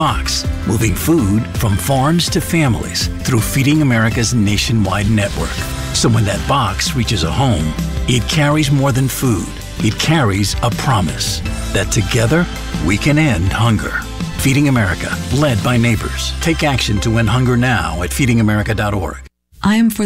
box, moving food from farms to families through Feeding America's nationwide network. So when that box reaches a home, it carries more than food. It carries a promise that together we can end hunger. Feeding America, led by neighbors. Take action to end hunger now at feedingamerica.org. I am for